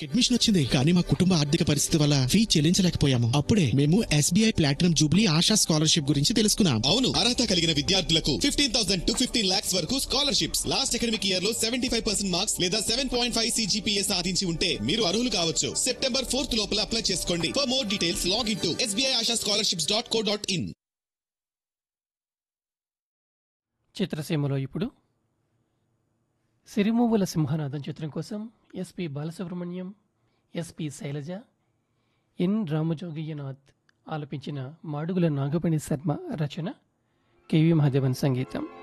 Admission వచ్చింది కానీ మా కుటుంబ ఆర్థిక పరిస్థితి వల్ల ఫీ చెల్లించలేకపోయాము. అప్పుడే మేము SBI platinum Jubilee ASHA scholarship గురించి తెలుసుకున్నాం. అవును, అర్హత కలిగిన విద్యార్థులకు 15,000 to 15 lakhs వరకు స్కాలర్షిప్స్. లాస్ట్ అకాడమిక్ ఇయర్ లో 75% మార్క్స్ లేదా 7.5 CGPA సాధించి ఉంటే మీరు అర్హులు కావచ్చు. సెప్టెంబర్ 4th లోపల అప్లై చేసుకోండి. For more details log in to sbiashascholarships.co.in. చిత్రసీమలో ఇప్పుడు సిరిమూవుల సింహనాథం చిత్రం కోసం SP Balasubrahmanyam, SP Shailaja, N రామజోగయ్యనాథ్ ఆలపించిన మాడుగుల నాగపణి శర్మ రచన, KV మహాదేవన్ సంగీతం.